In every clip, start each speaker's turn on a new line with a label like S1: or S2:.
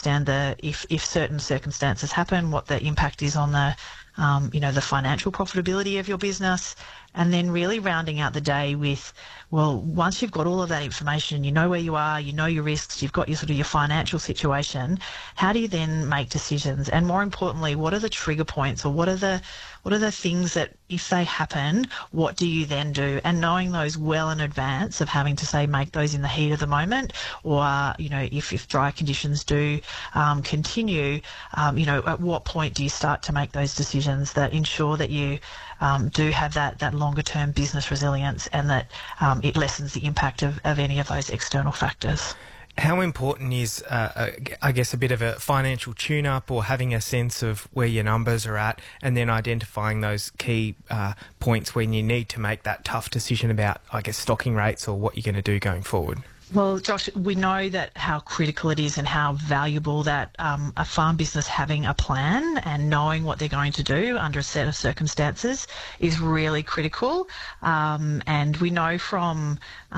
S1: understand if certain circumstances happen, what the impact is on the the financial profitability of your business, and then really rounding out the day with, well, once you've got all of that information, you know where you are, you know your risks, you've got your your financial situation, how do you then make decisions? And more importantly, what are the trigger points, or what are the things that if they happen, what do you then do? And knowing those well in advance of having to say make those in the heat of the moment, or if dry conditions do continue, at what point do you start to make those decisions that ensure that you do have that longer term business resilience, and that it lessens the impact of any of those external factors.
S2: How important is, I guess, a bit of a financial tune-up, or having a sense of where your numbers are at, and then identifying those key points when you need to make that tough decision about, I guess, stocking rates or what you're going to do going forward?
S1: Well, Josh, we know that how critical it is and how valuable that a farm business having a plan and knowing what they're going to do under a set of circumstances is really critical. And we know from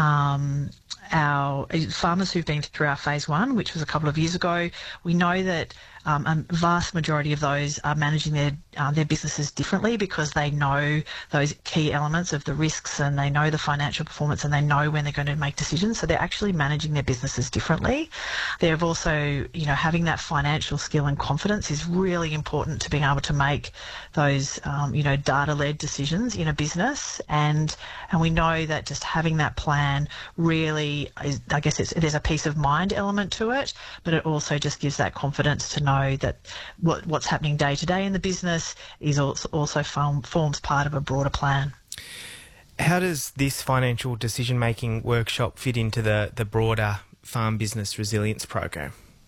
S1: our farmers who've been through our phase 1, which was a couple of years ago, we know that a vast majority of those are managing their businesses differently, because they know those key elements of the risks, and they know the financial performance, and they know when they're going to make decisions. So they're actually managing their businesses differently. They've also, having that financial skill and confidence is really important to being able to make those, data-led decisions in a business. And we know that just having that plan really is, I guess there's a peace of mind element to it, but it also just gives that confidence to know that what's happening day to day in the business is also forms part of a broader plan.
S2: How does this financial decision-making workshop fit into the broader farm business resilience program?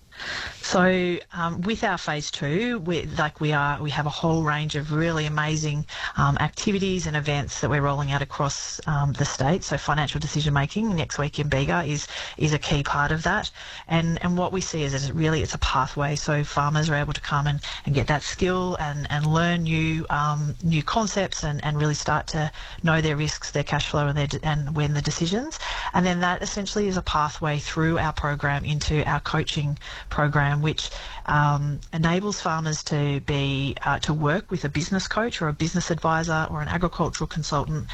S1: So with our phase 2, we have a whole range of really amazing activities and events that we're rolling out across the state. So financial decision making next week in Bega is a key part of that. And what we see is it's a pathway. So farmers are able to come and get that skill and learn new concepts and really start to know their risks, their cash flow, and when the decisions. And then that essentially is a pathway through our program into our coaching program, which enables farmers to work with a business coach or a business advisor or an agricultural consultant,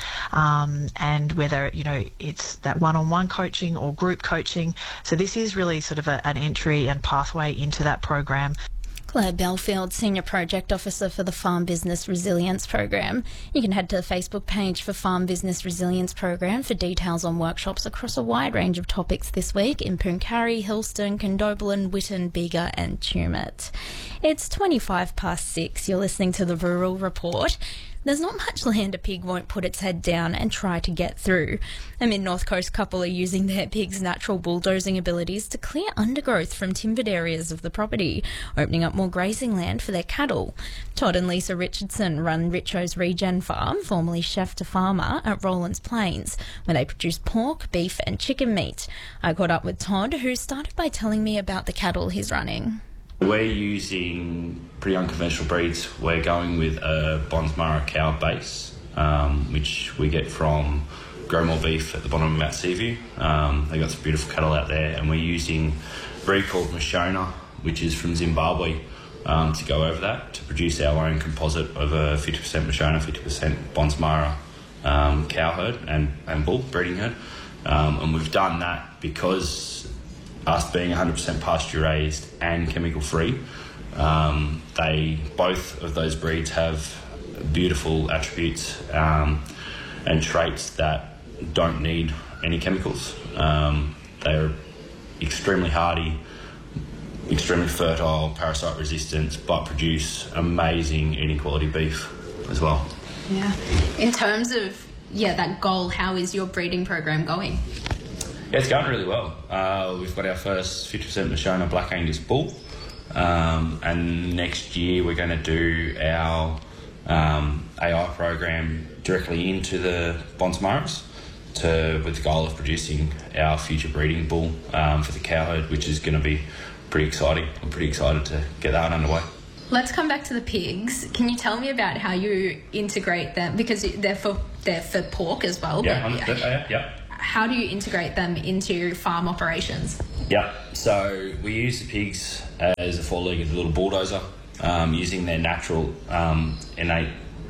S1: and whether it's that one-on-one coaching or group coaching. So this is really sort of an entry and pathway into that program.
S3: Claire Belfield, Senior Project Officer for the Farm Business Resilience Program. You can head to the Facebook page for Farm Business Resilience Program for details on workshops across a wide range of topics this week in Pooncarie, Hillston, Condobolin, Whitton, Bega and Tumut. It's 6:25. You're listening to the Rural Report. There's not much land a pig won't put its head down and try to get through. A mid-North Coast couple are using their pig's natural bulldozing abilities to clear undergrowth from timbered areas of the property, opening up more grazing land for their cattle. Todd and Lisa Richardson run Richo's Regen Farm, formerly chef to farmer, at Rowlands Plains, where they produce pork, beef and chicken meat. I caught up with Todd, who started by telling me about the cattle he's running.
S4: We're using pretty unconventional breeds. We're going with a Bonsmara cow base, which we get from Growmore Beef at the bottom of Mount Seaview. They've got some beautiful cattle out there, and we're using a breed called Mashona, which is from Zimbabwe, to go over that, to produce our own composite of a 50% Mashona, 50% Bonsmara cow herd and bull breeding herd. And we've done that because us being 100% pasture raised and chemical free, both of those breeds have beautiful attributes and traits that don't need any chemicals. They're extremely hardy, extremely fertile, parasite resistant, but produce amazing eating quality beef as well.
S5: Yeah. In terms of that goal, how is your breeding program going?
S4: Yeah, it's going really well. We've got our first 50% Mashona Black Angus bull, and next year we're going to do our AI program directly into the Bonsmaras with the goal of producing our future breeding bull for the cow herd, which is going to be pretty exciting. I'm pretty excited to get that underway.
S5: Let's come back to the pigs. Can you tell me about how you integrate them, because they're for pork as well?
S4: Yeah, yeah.
S5: How do you integrate them into farm operations?
S4: Yep. So we use the pigs as a four-legged little bulldozer, using their natural innate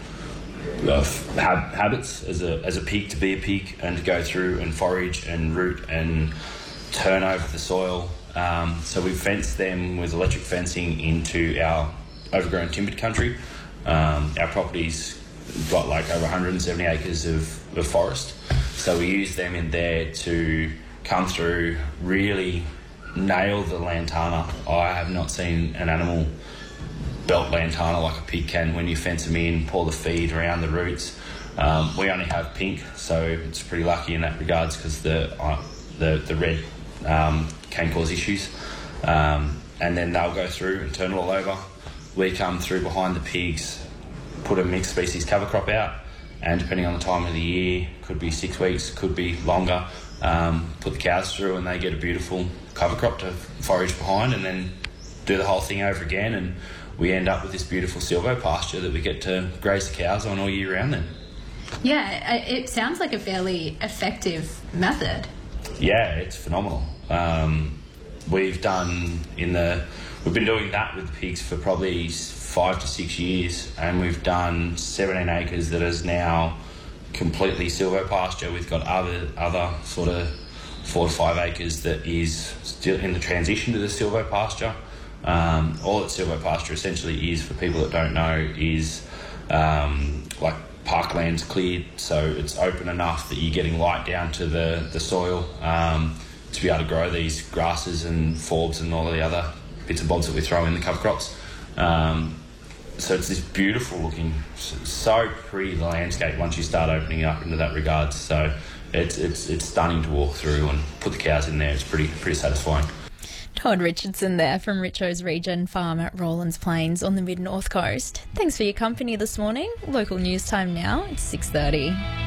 S4: habits as a pig to be a pig and to go through and forage and root and turn over the soil. So we fence them with electric fencing into our overgrown timbered country. Our property's got like over 170 acres of forest. So we use them in there to come through, really nail the lantana. I have not seen an animal belt lantana like a pig can when you fence them in, pour the feed around the roots. We only have pink, so it's pretty lucky in that regards because the red can cause issues. And then they'll go through and turn it all over. We come through behind the pigs, put a mixed species cover crop out, and depending on the time of the year, could be 6 weeks, could be longer, put the cows through and they get a beautiful cover crop to forage behind, and then do the whole thing over again, and we end up with this beautiful silvo pasture that we get to graze the cows on all year round then.
S5: Yeah, it sounds like a fairly effective method.
S4: Yeah, it's phenomenal. We've been doing that with the pigs for probably 5 to 6 years, and we've done 17 acres that is now completely silvo pasture. We've got other sort of 4 to 5 acres that is still in the transition to the silvo pasture. All that silvo pasture essentially is, for people that don't know, is like parklands cleared, so it's open enough that you're getting light down to the soil to be able to grow these grasses and forbs and all of the other bits and bobs that we throw in the cover crops. So it's this beautiful looking, so pretty landscape once you start opening it up into that regard. So it's stunning to walk through and put the cows in there. It's pretty satisfying.
S3: Todd Richardson there from Richo's Regen Farm at Rollins Plains on the mid-north coast. Thanks for your company this morning. Local news time now, it's 6:30.